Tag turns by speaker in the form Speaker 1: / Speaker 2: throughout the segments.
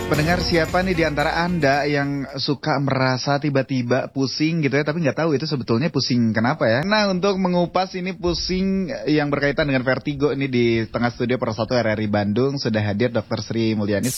Speaker 1: Pendengar, siapa nih di antara Anda yang suka merasa tiba-tiba pusing gitu ya, tapi nggak tahu itu sebetulnya pusing kenapa ya? Nah, untuk mengupas ini pusing yang berkaitan dengan vertigo ini di tengah studio Pro 1 RRI Bandung sudah hadir Dr. Sri Mulyani.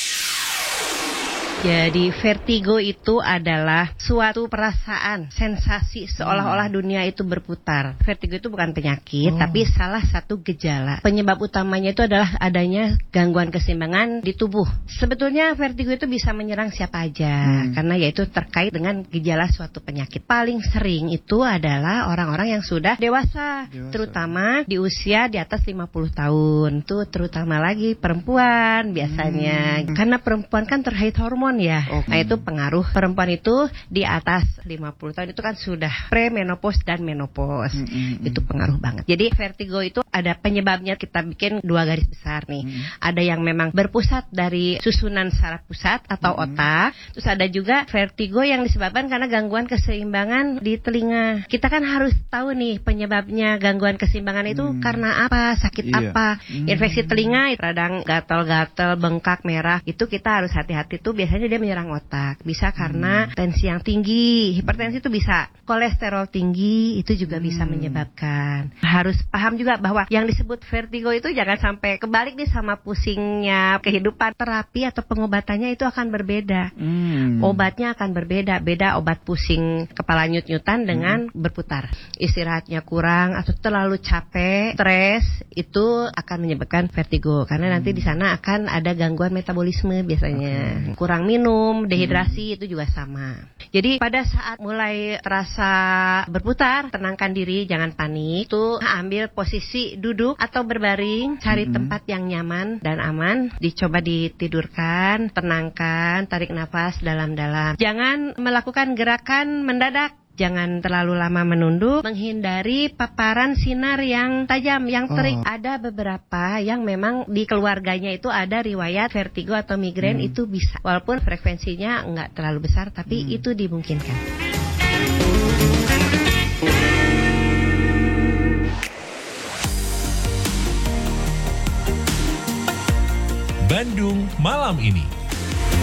Speaker 2: Jadi vertigo itu adalah suatu perasaan, sensasi seolah-olah dunia itu berputar. Vertigo itu bukan penyakit, tapi salah satu gejala. Penyebab utamanya itu adalah adanya gangguan keseimbangan di tubuh. Sebetulnya vertigo itu bisa menyerang siapa aja, karena yaitu terkait dengan gejala suatu penyakit. Paling sering itu adalah orang-orang yang sudah dewasa. Terutama di usia di atas 50 tahun. Itu terutama lagi perempuan biasanya. Karena perempuan kan terkait hormon ya. Nah itu pengaruh. Perempuan itu di atas 50 tahun itu kan sudah premenopause dan menopause. Itu pengaruh banget. Jadi vertigo itu ada penyebabnya, kita bikin dua garis besar nih. Ada yang memang berpusat dari susunan saraf pusat atau otak. Terus ada juga vertigo yang disebabkan karena gangguan keseimbangan di telinga. Kita kan harus tahu nih penyebabnya gangguan keseimbangan itu karena apa, sakit apa. Infeksi telinga, radang gatal-gatal, bengkak, merah. Itu kita harus hati-hati tuh, biasanya dia menyerang otak. Bisa karena tensi yang tinggi, hipertensi itu bisa, kolesterol tinggi itu juga bisa menyebabkan. Harus paham juga bahwa yang disebut vertigo itu jangan sampai kebalik nih sama pusingnya kehidupan. Terapi atau pengobatannya itu akan berbeda. Obatnya akan berbeda. Beda obat pusing kepala nyut-nyutan dengan berputar. Istirahatnya kurang atau terlalu capek, stres, itu akan menyebabkan vertigo. Karena nanti di sana akan ada gangguan metabolisme biasanya. Kurang minum, dehidrasi itu juga sama. Jadi pada saat mulai terasa berputar, tenangkan diri, jangan panik. Tuh ambil posisi duduk atau berbaring, cari tempat yang nyaman dan aman, dicoba ditidurkan, tenangkan, tarik nafas dalam-dalam. Jangan melakukan gerakan mendadak. Jangan terlalu lama menunduk, menghindari paparan sinar yang tajam, yang terik. Ada beberapa yang memang di keluarganya itu ada riwayat vertigo atau migrain, itu bisa. Walaupun frekuensinya nggak terlalu besar, tapi itu dimungkinkan.
Speaker 3: Bandung Malam Ini.